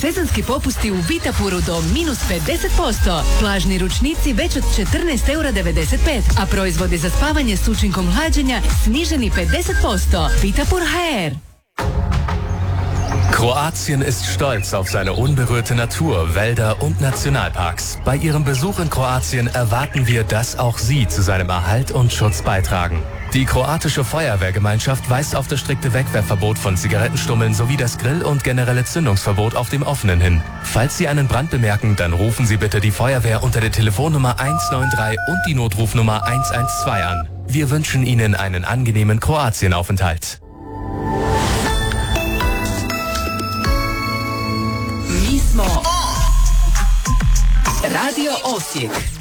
Sezonski popusti u Vitapuru do minus 50%. Plažni ručnici već od 14,95 €, a proizvodi za spavanje s učinkom hlađenja sniženi 50%. Vitapur HR. Kroatien ist stolz auf seine unberührte Natur, Wälder und Nationalparks. Bei Ihrem Besuch in Kroatien erwarten wir, dass auch Sie zu seinem Erhalt und Schutz beitragen. Die kroatische Feuerwehrgemeinschaft weist auf das strikte Wegwerfverbot von Zigarettenstummeln sowie das Grill- und generelle Zündungsverbot auf dem Offenen hin. Falls Sie einen Brand bemerken, dann rufen Sie bitte die Feuerwehr unter der Telefonnummer 193 und die Notrufnummer 112 an. Wir wünschen Ihnen einen angenehmen Kroatienaufenthalt. Mi smo Radio Osijek.